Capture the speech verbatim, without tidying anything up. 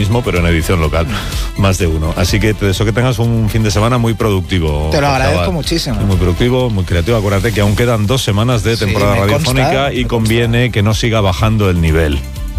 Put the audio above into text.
mismo, pero en edición local, más de uno. Así que te deseo que tengas un fin de semana muy productivo. Te lo agradezco Cabal. muchísimo. Muy productivo, muy creativo. Acuérdate que aún quedan dos semanas de temporada Sí, me radiofónica consta, y me conviene consta. que no siga bajando el nivel.